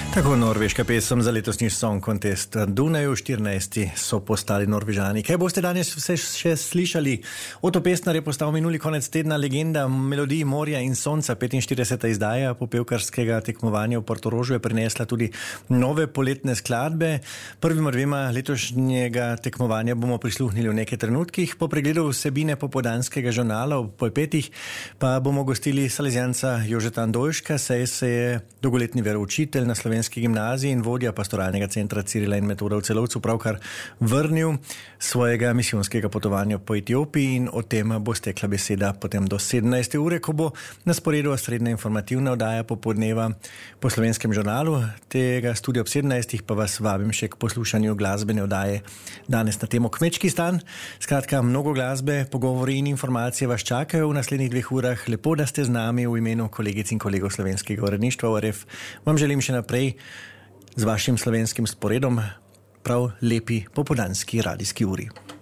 Tako norveška pesem za letošnji Song Contest Dunaju, 14. so postali Norvežani. Kaj boste danes vse še slišali? Otto Pestner je postal minuli konec tedna legenda melodij morja in sonca. 45. izdaja popevkarskega tekmovanja v Portorožu je prinesla tudi nove poletne skladbe. Prvima dvema letošnjega tekmovanja bomo prisluhnili v nekaj trenutkih. Po pregledu vsebine popoldanskega žurnala ob pol petih pa bomo gostili Salezjanca Jožeta Andoljška, saj se je dolgoletni veroučitelj na Slovenski gimnaziji in vodja pastoralnega centra Cirila in Metoda v Celovcu pravkar vrnil svojega misijonskega potovanja po Etiopiji in o tem bo stekla beseda potem do 17. ure, ko bo na sporedu srednja informativna oddaja popoldneva po Slovenskem žurnalu. Tega studia ob 17. pa vas vabim še k poslušanju glasbene oddaje danes na temo Kmečki stan. Skratka, mnogo glasbe, pogovori in informacije vas čakajo v naslednjih 2 urah. Lepo, da ste z nami. V imenu kolegic in kolegov slovenskega uredništva ORF vam želim še naprej z vašim slovenskim sporedom prav lepi popoldanski radijski uri.